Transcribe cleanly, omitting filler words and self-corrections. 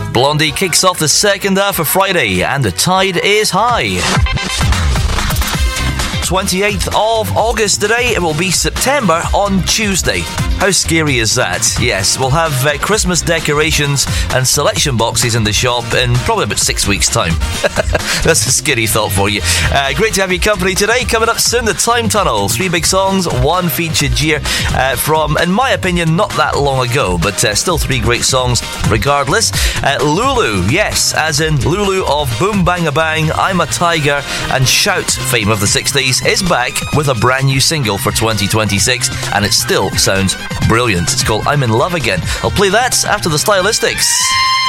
Blondie kicks off the second half of Friday, and the tide is high. 28th of August today. It will be September on Tuesday. How scary is that? Yes, we'll have Christmas decorations and selection boxes in the shop in probably about 6 weeks' time. That's a scary thought for you. Great to have your company today. Coming up soon, the Time Tunnel. 3 big songs, 1 featured year from, in my opinion, not that long ago, but still 3 great songs regardless. Lulu, yes, as in Lulu of Boom Bang Bang, I'm a Tiger, and Shout fame of the 60s, is back with a brand new single for 2026, and it still sounds brilliant. It's called I'm in Love Again. I'll play that after the Stylistics.